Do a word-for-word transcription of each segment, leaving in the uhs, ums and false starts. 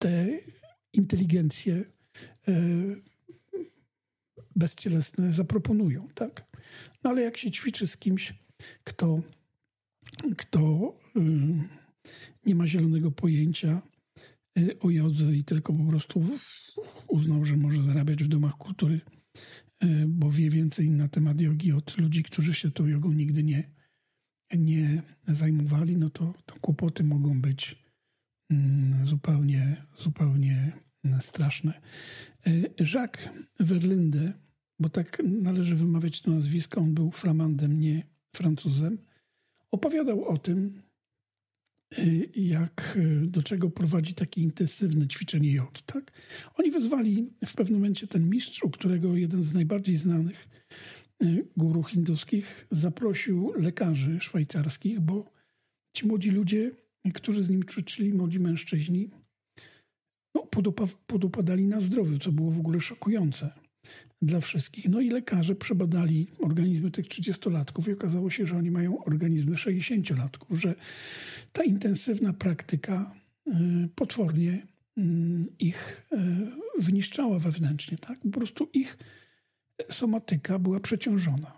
te inteligencje bezcielesne zaproponują, tak? No ale jak się ćwiczy z kimś, kto, kto nie ma zielonego pojęcia o jodze i tylko po prostu uznał, że może zarabiać w domach kultury, bo wie więcej na temat jogi od ludzi, którzy się tą jogą nigdy nie, nie zajmowali, no to, to kłopoty mogą być zupełnie, zupełnie straszne. Jacques Verlinde, bo tak należy wymawiać to nazwisko, on był flamandem, nie Francuzem, opowiadał o tym, jak, do czego prowadzi takie intensywne ćwiczenie jogi. Tak? Oni wezwali w pewnym momencie ten mistrz, u którego jeden z najbardziej znanych guru hinduskich zaprosił lekarzy szwajcarskich, bo ci młodzi ludzie, którzy z nim ćwiczyli, młodzi mężczyźni, no, podupa- podupadali na zdrowiu, co było w ogóle szokujące dla wszystkich. No i lekarze przebadali organizmy tych trzydziestolatków i okazało się, że oni mają organizmy sześćdziesięciolatków, że ta intensywna praktyka y, potwornie y, ich y, wyniszczała wewnętrznie. Tak? Po prostu ich somatyka była przeciążona.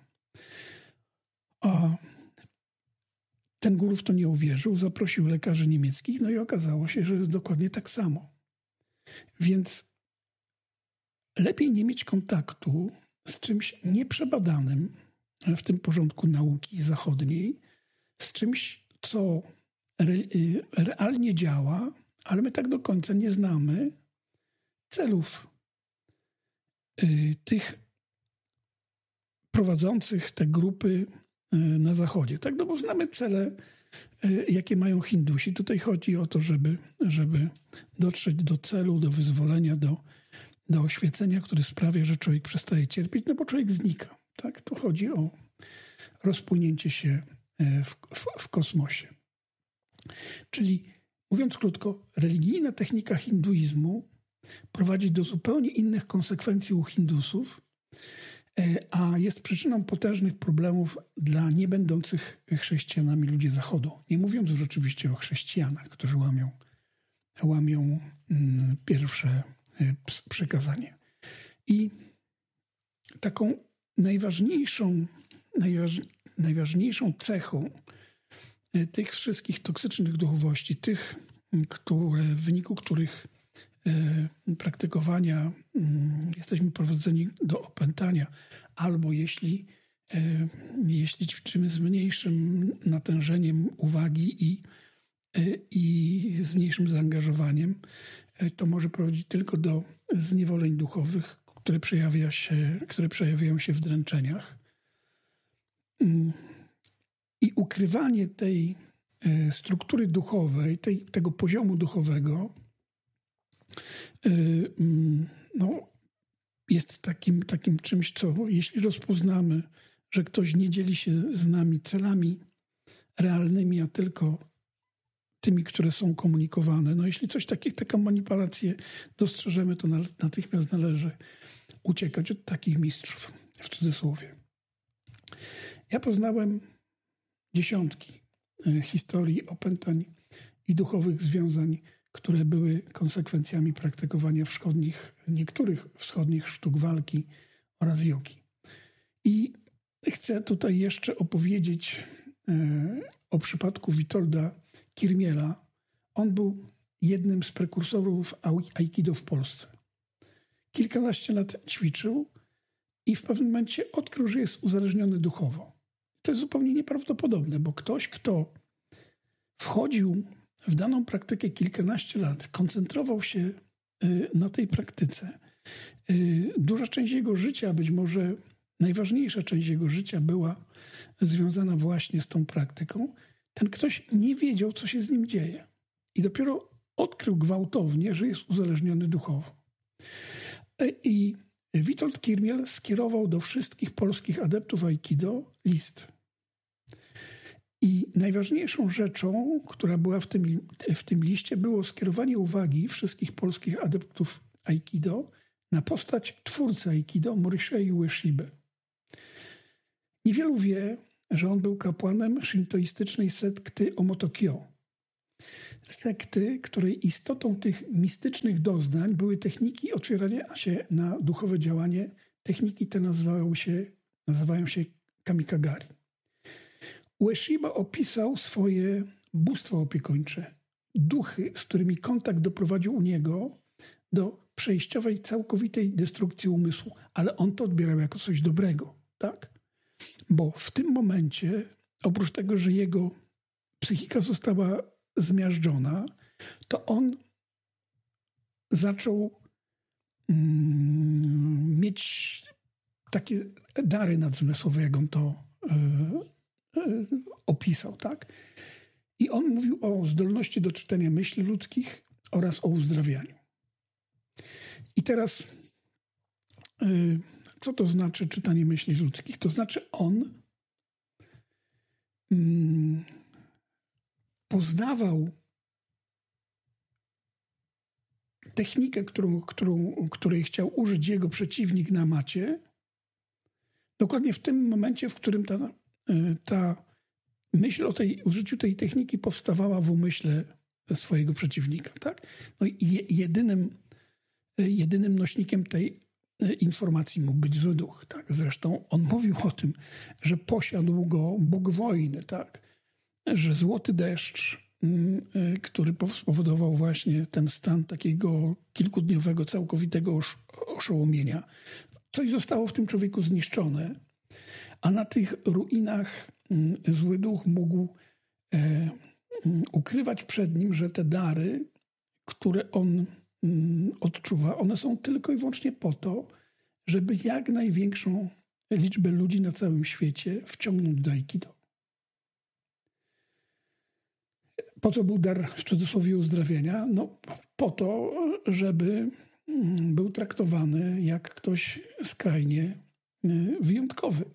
A ten guru w to nie uwierzył, zaprosił lekarzy niemieckich, no i okazało się, że jest dokładnie tak samo. Więc lepiej nie mieć kontaktu z czymś nieprzebadanym w tym porządku nauki zachodniej, z czymś, co re- realnie działa, ale my tak do końca nie znamy celów y, tych prowadzących te grupy y, na Zachodzie. Tak, no bo znamy cele, y, jakie mają Hindusi. Tutaj chodzi o to, żeby, żeby dotrzeć do celu, do wyzwolenia, do do oświecenia, który sprawia, że człowiek przestaje cierpieć, no bo człowiek znika. Tak? To chodzi o rozpłynięcie się w, w, w kosmosie. Czyli, mówiąc krótko, religijna technika hinduizmu prowadzi do zupełnie innych konsekwencji u Hindusów, a jest przyczyną potężnych problemów dla niebędących chrześcijanami ludzi Zachodu. Nie mówiąc już oczywiście o chrześcijanach, którzy łamią, łamią mm, pierwsze przekazanie. I taką najważniejszą, najważ, najważniejszą cechą tych wszystkich toksycznych duchowości, tych, które, w wyniku których e, praktykowania m, jesteśmy prowadzeni do opętania, albo jeśli, e, jeśli ćwiczymy z mniejszym natężeniem uwagi i, e, i z mniejszym zaangażowaniem, to może prowadzić tylko do zniewoleń duchowych, które, przejawia się, które przejawiają się w dręczeniach. I ukrywanie tej struktury duchowej, tej, tego poziomu duchowego no, jest takim, takim czymś, co jeśli rozpoznamy, że ktoś nie dzieli się z nami celami realnymi, a tylko tymi, które są komunikowane. No jeśli coś takiego, taką manipulację dostrzeżemy, to natychmiast należy uciekać od takich mistrzów, w cudzysłowie. Ja poznałem dziesiątki historii opętań i duchowych związań, które były konsekwencjami praktykowania wschodnich, niektórych wschodnich sztuk walki oraz jogi. I chcę tutaj jeszcze opowiedzieć o przypadku Witolda Kirmiela. On był jednym z prekursorów aikido w Polsce. Kilkanaście lat ćwiczył i w pewnym momencie odkrył, że jest uzależniony duchowo. To jest zupełnie nieprawdopodobne, bo ktoś, kto wchodził w daną praktykę kilkanaście lat, koncentrował się na tej praktyce. Duża część jego życia, być może najważniejsza część jego życia była związana właśnie z tą praktyką. Ten ktoś nie wiedział, co się z nim dzieje. I dopiero odkrył gwałtownie, że jest uzależniony duchowo. I Witold Kirmiel skierował do wszystkich polskich adeptów aikido list. I najważniejszą rzeczą, która była w tym, w tym liście, było skierowanie uwagi wszystkich polskich adeptów aikido na postać twórcy aikido Morishei Ueshiby. Niewielu wie, że on był kapłanem szintoistycznej sekty Omotokyo. sekty, której istotą tych mistycznych doznań były techniki otwierania się na duchowe działanie. Techniki te nazywają się, nazywają się kamikagari. Ueshiba opisał swoje bóstwo opiekuńcze, duchy, z którymi kontakt doprowadził u niego do przejściowej, całkowitej destrukcji umysłu. Ale on to odbierał jako coś dobrego, tak? Bo w tym momencie, oprócz tego, że jego psychika została zmiażdżona, to on zaczął mm, mieć takie dary nadzmysłowe, jak on to y, y, opisał, tak? I on mówił o zdolności do czytania myśli ludzkich oraz o uzdrawianiu. I teraz y, co to znaczy czytanie myśli ludzkich? To znaczy on mm, poznawał technikę, którą, którą, której chciał użyć jego przeciwnik na macie, dokładnie w tym momencie, w którym ta, ta myśl o tej, użyciu tej techniki powstawała w umyśle swojego przeciwnika. Tak? No i jedynym, jedynym nośnikiem tej informacji mógł być zły duch. Tak? Zresztą on mówił o tym, że posiadł go Bóg wojny, tak? Że złoty deszcz, który spowodował właśnie ten stan takiego kilkudniowego, całkowitego oszołomienia. Coś zostało w tym człowieku zniszczone, a na tych ruinach zły duch mógł ukrywać przed nim, że te dary, które on odczuwa, one są tylko i wyłącznie po to, żeby jak największą liczbę ludzi na całym świecie wciągnąć do Aikido. Po co był dar w cudzysłowie uzdrawiania? No po to, żeby był traktowany jak ktoś skrajnie wyjątkowy.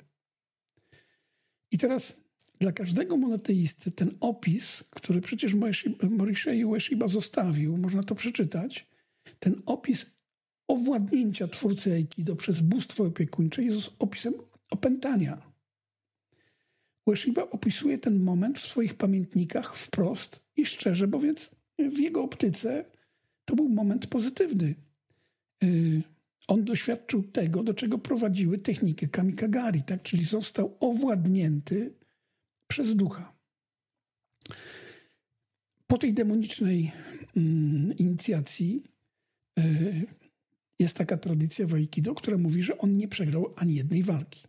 I teraz dla każdego monoteisty ten opis, który przecież Morishei Ueshiba zostawił, można to przeczytać, ten opis owładnięcia twórcy Aikido przez bóstwo opiekuńcze jest opisem opętania. Ueshiba opisuje ten moment w swoich pamiętnikach wprost i szczerze, bo więc w jego optyce to był moment pozytywny. Yy, on doświadczył tego, do czego prowadziły techniki kamikagari, tak? Czyli został owładnięty przez ducha. Po tej demonicznej yy, inicjacji yy, jest taka tradycja w Aikido, która mówi, że on nie przegrał ani jednej walki.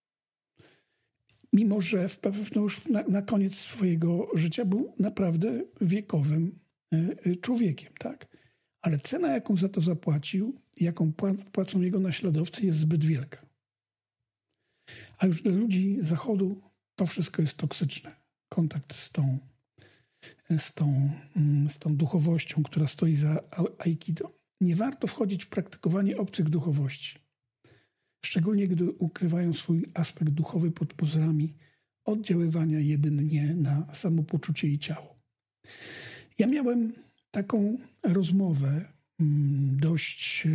Mimo że w, no już na, na koniec swojego życia był naprawdę wiekowym y, człowiekiem, tak? Ale cena, jaką za to zapłacił, jaką płacą jego naśladowcy, jest zbyt wielka. A już dla ludzi Zachodu to wszystko jest toksyczne. Kontakt z tą, z tą, z tą duchowością, która stoi za Aikido. Nie warto wchodzić w praktykowanie obcych duchowości. Szczególnie gdy ukrywają swój aspekt duchowy pod pozorami oddziaływania jedynie na samopoczucie i ciało. Ja miałem taką rozmowę dość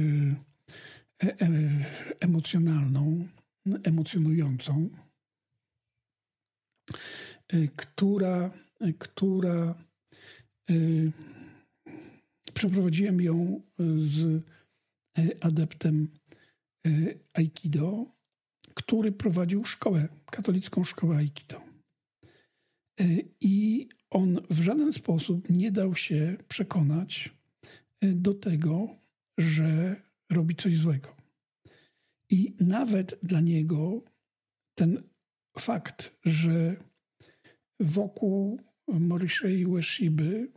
emocjonalną, emocjonującą, która, która przeprowadziłem ją z adeptem Aikido, który prowadził szkołę, katolicką szkołę Aikido. I on w żaden sposób nie dał się przekonać do tego, że robi coś złego. I nawet dla niego ten fakt, że wokół Morishei Ueshiby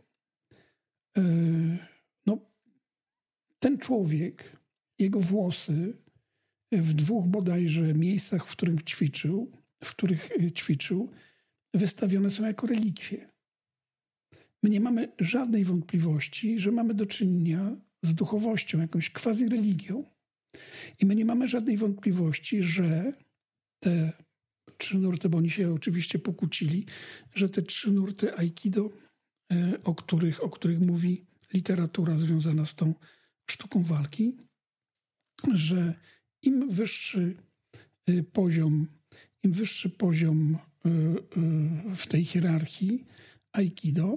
no, ten człowiek, jego włosy w dwóch bodajże miejscach, w których ćwiczył, w których ćwiczył, wystawione są jako relikwie. My nie mamy żadnej wątpliwości, że mamy do czynienia z duchowością, jakąś quasi-religią. I my nie mamy żadnej wątpliwości, że te trzy nurty, bo oni się oczywiście pokłócili, że te trzy nurty Aikido, o których, o których mówi literatura związana z tą sztuką walki, że im wyższy poziom, im wyższy poziom w tej hierarchii Aikido,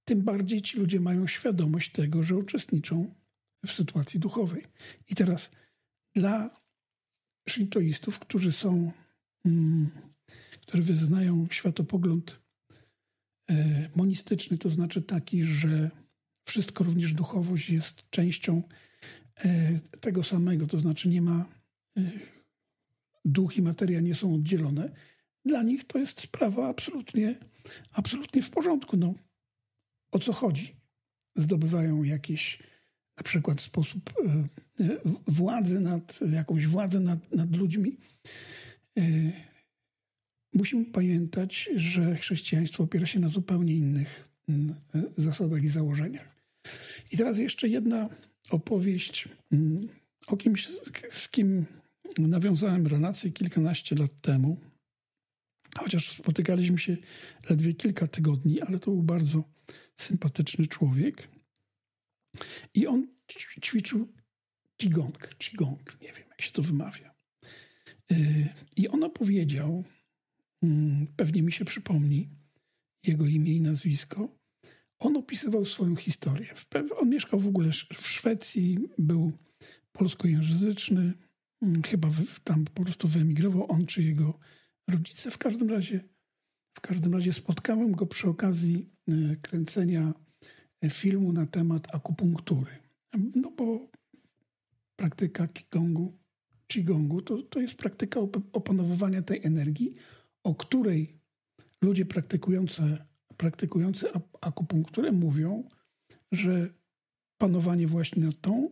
tym bardziej ci ludzie mają świadomość tego, że uczestniczą w sytuacji duchowej. I teraz dla szintoistów, którzy są, mm, którzy wyznają światopogląd e, monistyczny, to znaczy taki, że wszystko, również duchowość, jest częścią e, tego samego, to znaczy nie ma, e, duch i materia nie są oddzielone. Dla nich to jest sprawa absolutnie, absolutnie w porządku. No, o co chodzi? Zdobywają jakieś, na przykład sposób e, władzy nad, jakąś władzę nad, nad ludźmi. E, musimy pamiętać, że chrześcijaństwo opiera się na zupełnie innych m, zasadach i założeniach. I teraz jeszcze jedna opowieść m, o kimś, z kim nawiązałem relację kilkanaście lat temu. Chociaż spotykaliśmy się ledwie kilka tygodni, ale to był bardzo sympatyczny człowiek. I on ćwiczył Qigong, Qigong, nie wiem jak się to wymawia. I on opowiedział, pewnie mi się przypomni jego imię i nazwisko, on opisywał swoją historię. On mieszkał w ogóle w Szwecji, był polskojęzyczny, chyba tam po prostu wyemigrował, on czy jego rodzice. W każdym razie, w każdym razie spotkałem go przy okazji kręcenia filmu na temat akupunktury. No bo praktyka Qigongu, Qigongu to, to jest praktyka opanowywania tej energii, o której ludzie praktykujący, praktykujący akupunkturę mówią, że panowanie właśnie nad tą,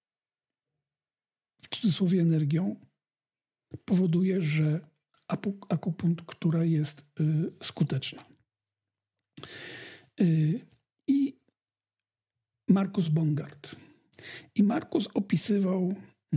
w cudzysłowie, energią powoduje, że akupunktura jest y, skuteczna. Y, I Markus Bongard. I Markus opisywał y,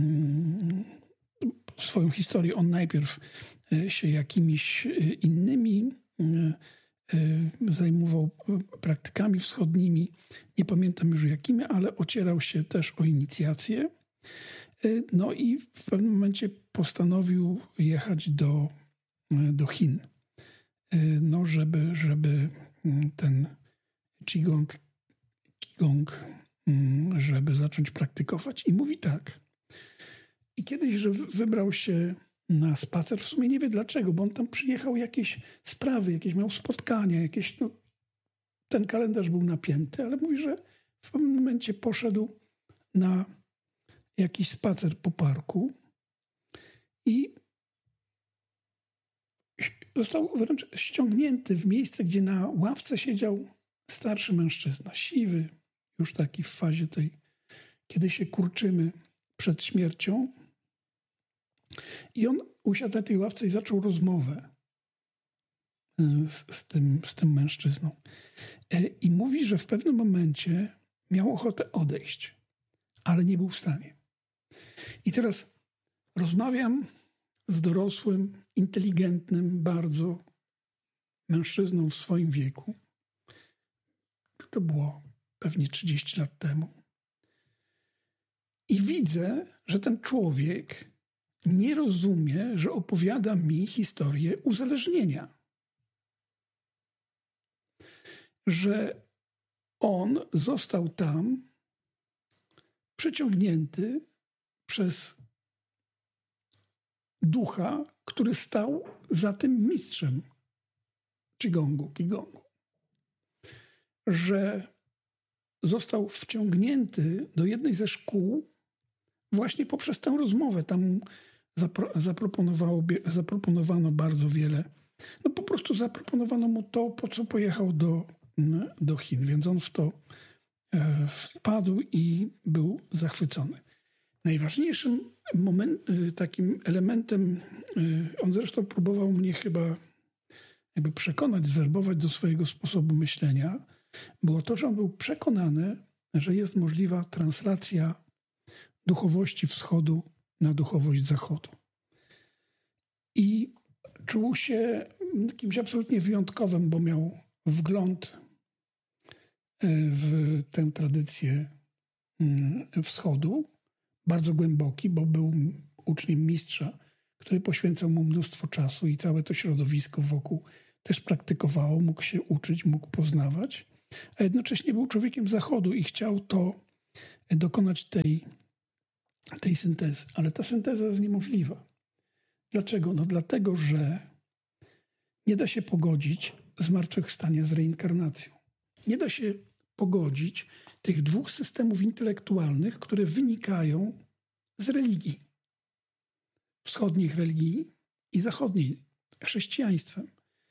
swoją historię. On najpierw y, się jakimiś y, innymi y, y, zajmował praktykami wschodnimi. Nie pamiętam już jakimi, ale ocierał się też o inicjację. Y, no i w pewnym momencie postanowił jechać do, do Chin, y, no żeby, żeby ten Qigong, Qigong, żeby zacząć praktykować. I mówi tak. I kiedyś, że wybrał się na spacer, w sumie nie wie dlaczego, bo on tam przyjechał jakieś sprawy, jakieś miał spotkania, jakieś, no, ten kalendarz był napięty, ale mówi, że w pewnym momencie poszedł na jakiś spacer po parku i został wręcz ściągnięty w miejsce, gdzie na ławce siedział starszy mężczyzna, siwy, już taki w fazie tej, kiedy się kurczymy przed śmiercią. I on usiadł na tej ławce i zaczął rozmowę z, z, tym, z tym mężczyzną. I mówi, że w pewnym momencie miał ochotę odejść, ale nie był w stanie. I teraz rozmawiam z dorosłym, inteligentnym bardzo mężczyzną w swoim wieku. To było pewnie trzydzieści lat temu. I widzę, że ten człowiek nie rozumie, że opowiada mi historię uzależnienia. Że on został tam przyciągnięty przez ducha, który stał za tym mistrzem Qigongu, Qigongu. Że został wciągnięty do jednej ze szkół właśnie poprzez tę rozmowę. Tam zapro, zaproponowało, zaproponowano bardzo wiele. No po prostu zaproponowano mu to, po co pojechał do, do Chin. Więc on w to e, wpadł i był zachwycony. Najważniejszym moment, takim elementem, on zresztą próbował mnie chyba jakby przekonać, zwerbować do swojego sposobu myślenia, było to, że on był przekonany, że jest możliwa translacja duchowości wschodu na duchowość zachodu. I czuł się kimś absolutnie wyjątkowym, bo miał wgląd w tę tradycję wschodu, bardzo głęboki, bo był uczniem mistrza, który poświęcał mu mnóstwo czasu i całe to środowisko wokół też praktykowało, mógł się uczyć, mógł poznawać. a jednocześnie był człowiekiem Zachodu i chciał to dokonać tej, tej syntezy. Ale ta synteza jest niemożliwa. Dlaczego? No dlatego, że nie da się pogodzić zmartwychwstania z reinkarnacją. Nie da się pogodzić tych dwóch systemów intelektualnych, które wynikają z religii. Wschodnich religii i zachodniej, chrześcijaństwem.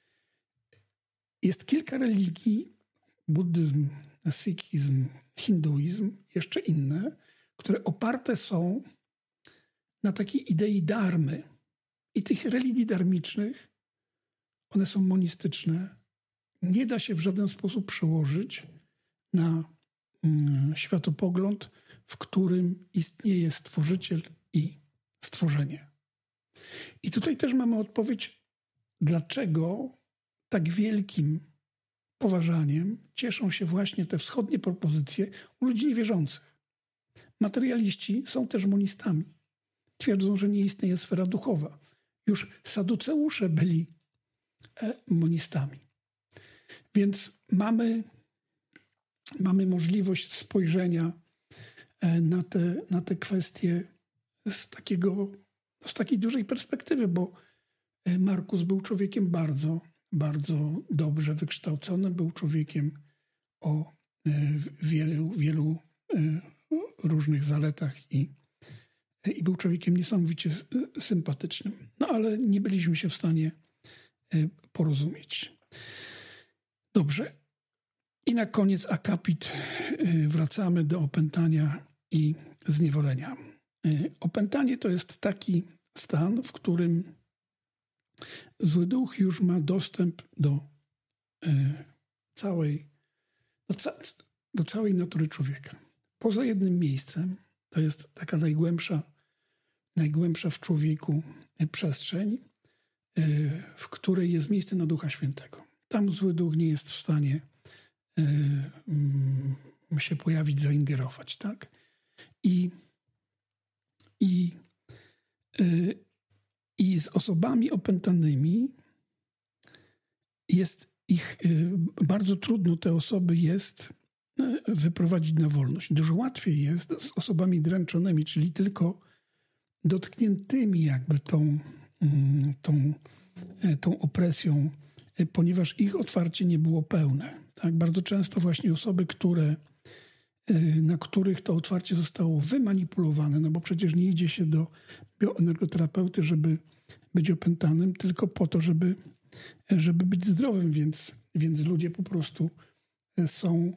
Jest kilka religii, buddyzm, sykhizm, hinduizm, jeszcze inne, które oparte są na takiej idei dharmy. I tych religii dharmicznych, one są monistyczne, nie da się w żaden sposób przełożyć na mm, światopogląd, w którym istnieje Stworzyciel i stworzenie. I tutaj też mamy odpowiedź, dlaczego tak wielkim poważaniem cieszą się właśnie te wschodnie propozycje u ludzi niewierzących. Materialiści są też monistami. Twierdzą, że nie istnieje sfera duchowa. Już saduceusze byli monistami. Więc mamy, mamy możliwość spojrzenia na te, na te kwestie z, takiego, z takiej dużej perspektywy, bo Markus był człowiekiem bardzo, bardzo dobrze wykształconym, był człowiekiem o wielu, wielu różnych zaletach i, i był człowiekiem niesamowicie sympatycznym. No ale nie byliśmy się w stanie porozumieć. Dobrze. I na koniec akapit wracamy do opętania i zniewolenia. Opętanie to jest taki stan, w którym zły duch już ma dostęp do całej, do, ca, do całej natury człowieka. Poza jednym miejscem, to jest taka najgłębsza, najgłębsza w człowieku przestrzeń, w której jest miejsce na Ducha Świętego. Tam zły duch nie jest w stanie y, się pojawić, zaingerować, tak? I, i, y, i z osobami opętanymi jest ich y, bardzo trudno te osoby jest y, wyprowadzić na wolność. Dużo łatwiej jest z osobami dręczonymi, czyli tylko dotkniętymi jakby tą Tą, tą opresją, ponieważ ich otwarcie nie było pełne. Tak, bardzo często właśnie osoby, które, na których to otwarcie zostało wymanipulowane, no bo przecież nie idzie się do bioenergoterapeuty, żeby być opętanym, tylko po to, żeby, żeby być zdrowym, więc, więc ludzie po prostu są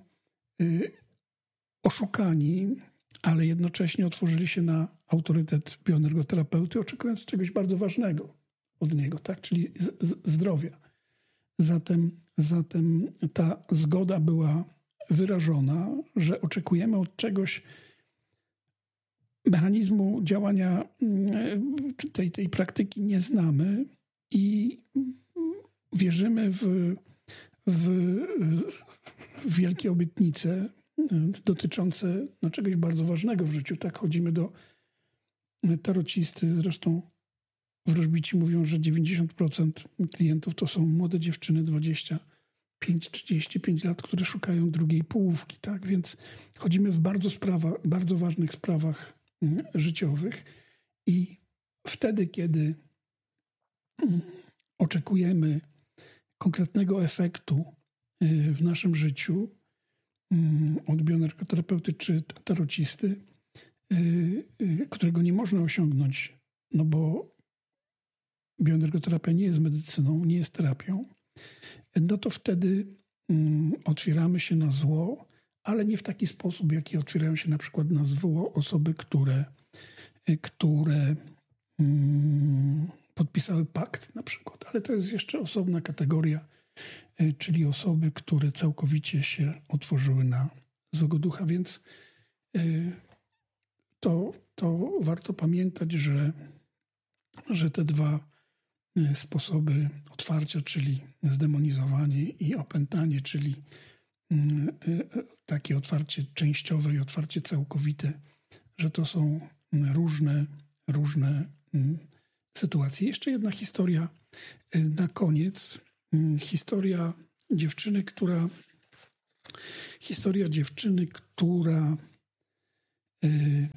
oszukani, ale jednocześnie otworzyli się na autorytet bioenergoterapeuty, oczekując czegoś bardzo ważnego od niego, tak? Czyli z- z- zdrowia. Zatem, zatem ta zgoda była wyrażona, że oczekujemy od czegoś mechanizmu działania tej, tej praktyki nie znamy i wierzymy w, w, w wielkie obietnice dotyczące no, czegoś bardzo ważnego w życiu. Tak chodzimy do tarocisty. Zresztą wróżbici mówią, że dziewięćdziesiąt procent klientów to są młode dziewczyny dwadzieścia pięć trzydzieści pięć lat, które szukają drugiej połówki. Tak? Więc chodzimy w bardzo, sprawa, bardzo ważnych sprawach życiowych i wtedy, kiedy oczekujemy konkretnego efektu w naszym życiu od bioenergoterapeuty czy tarocisty, którego nie można osiągnąć, no bo bioenergoterapia nie jest medycyną, nie jest terapią, no to wtedy otwieramy się na zło, ale nie w taki sposób, jaki otwierają się na przykład na zło osoby, które, które podpisały pakt na przykład. Ale to jest jeszcze osobna kategoria, czyli osoby, które całkowicie się otworzyły na złego ducha, więc to, to warto pamiętać, że, że te dwa sposoby otwarcia, czyli zdemonizowanie i opętanie, czyli takie otwarcie częściowe i otwarcie całkowite, że to są różne, różne sytuacje. Jeszcze jedna historia na koniec. Historia dziewczyny, która historia dziewczyny, która, y,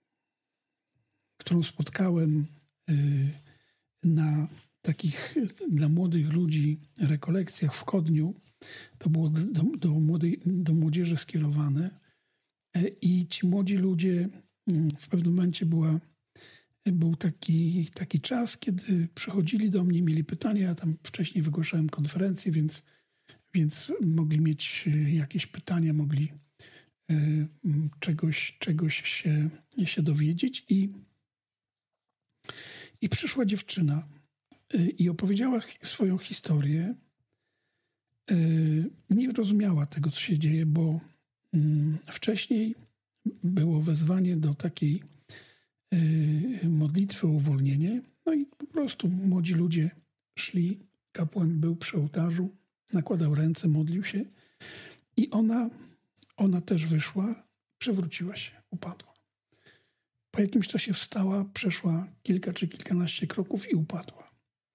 którą spotkałem y, na takich dla młodych ludzi rekolekcjach w Kodniu. To było do, do, młodej, do młodzieży skierowane. I ci młodzi ludzie, w pewnym momencie była, był taki, taki czas, kiedy przychodzili do mnie, mieli pytania. Ja tam wcześniej wygłaszałem konferencję, więc, więc mogli mieć jakieś pytania, mogli czegoś, czegoś się, się dowiedzieć. I, i przyszła dziewczyna i opowiedziała swoją historię. Nie rozumiała tego, co się dzieje, bo wcześniej było wezwanie do takiej modlitwy o uwolnienie. No i po prostu młodzi ludzie szli, kapłan był przy ołtarzu, nakładał ręce, modlił się i ona, ona też wyszła, przewróciła się, upadła. Po jakimś czasie wstała, przeszła kilka czy kilkanaście kroków i upadła.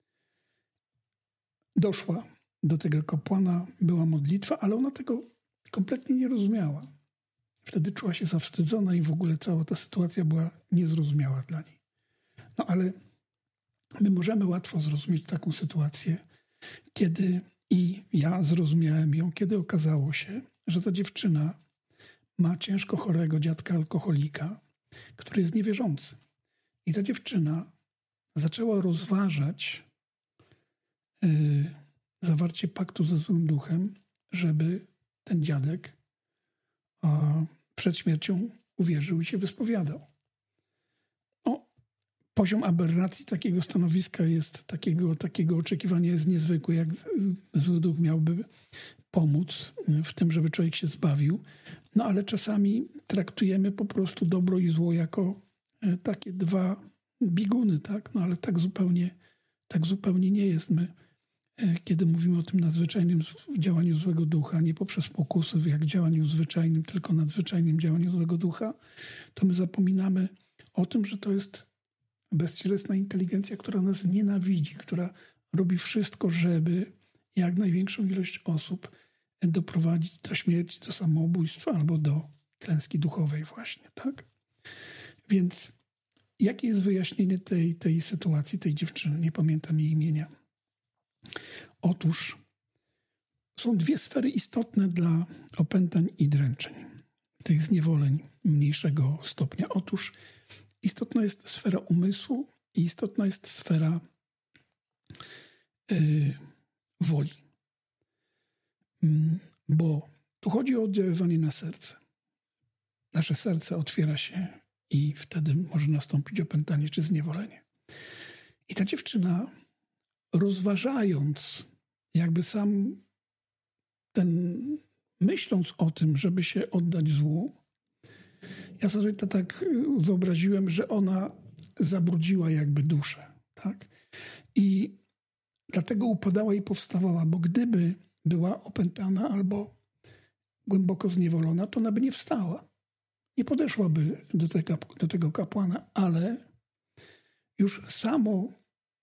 Doszła do tego kapłana, była modlitwa, ale ona tego kompletnie nie rozumiała. Wtedy czuła się zawstydzona i w ogóle cała ta sytuacja była niezrozumiała dla niej. No ale my możemy łatwo zrozumieć taką sytuację, kiedy i ja zrozumiałem ją, kiedy okazało się, że ta dziewczyna ma ciężko chorego dziadka alkoholika, który jest niewierzący. I ta dziewczyna zaczęła rozważać yy, zawarcie paktu ze złym duchem, żeby ten dziadek o, przed śmiercią uwierzył i się wyspowiadał. O, poziom aberracji takiego stanowiska jest, takiego, takiego oczekiwania jest niezwykły, jak zły duch miałby pomóc w tym, żeby człowiek się zbawił. No ale czasami traktujemy po prostu dobro i zło jako takie dwa bieguny, tak? No ale tak zupełnie, tak zupełnie nie jest. My, kiedy mówimy o tym nadzwyczajnym działaniu złego ducha, nie poprzez pokusy jak działaniu zwyczajnym, tylko nadzwyczajnym działaniu złego ducha, to my zapominamy o tym, że to jest bezcielesna inteligencja, która nas nienawidzi, która robi wszystko, żeby jak największą ilość osób doprowadzić do śmierci, do samobójstwa albo do klęski duchowej właśnie, tak? Więc jakie jest wyjaśnienie tej, tej sytuacji, tej dziewczyny? Nie pamiętam jej imienia. Otóż są dwie sfery istotne dla opętań i dręczeń, tych zniewoleń mniejszego stopnia. Otóż istotna jest sfera umysłu i istotna jest sfera yy, woli. Bo tu chodzi o oddziaływanie na serce. Nasze serce otwiera się i wtedy może nastąpić opętanie czy zniewolenie. I ta dziewczyna, rozważając jakby sam ten, myśląc o tym, żeby się oddać złu, ja sobie to tak wyobraziłem, że ona zabrudziła jakby duszę, tak? I dlatego upadała i powstawała, bo gdyby była opętana albo głęboko zniewolona, to ona by nie wstała. Nie podeszłaby do tego, do tego kapłana, ale już samo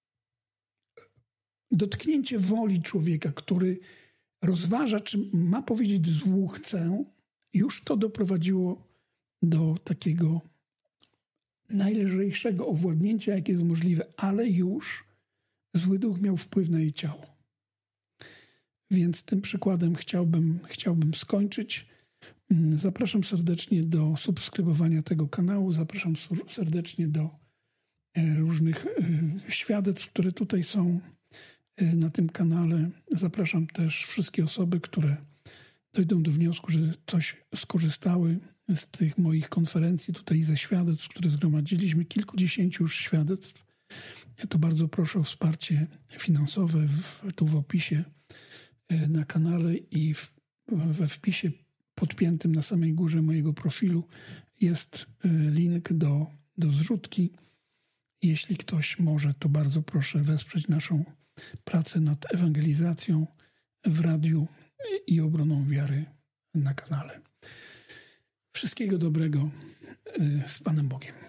dotknięcie woli człowieka, który rozważa, czy ma powiedzieć złu chcę, już to doprowadziło do takiego najlżejszego owładnięcia, jakie jest możliwe, ale już zły duch miał wpływ na jej ciało. Więc tym przykładem chciałbym, chciałbym skończyć. Zapraszam serdecznie do subskrybowania tego kanału. Zapraszam serdecznie do różnych świadectw, które tutaj są na tym kanale. Zapraszam też wszystkie osoby, które dojdą do wniosku, że coś skorzystały z tych moich konferencji tutaj ze świadectw, które zgromadziliśmy. Kilkudziesięciu już świadectw. Ja to bardzo proszę o wsparcie finansowe w, tu w opisie na kanale i w, we wpisie podpiętym na samej górze mojego profilu jest link do, do zrzutki. Jeśli ktoś może, to bardzo proszę wesprzeć naszą pracę nad ewangelizacją w radiu i obroną wiary na kanale. Wszystkiego dobrego, z Panem Bogiem.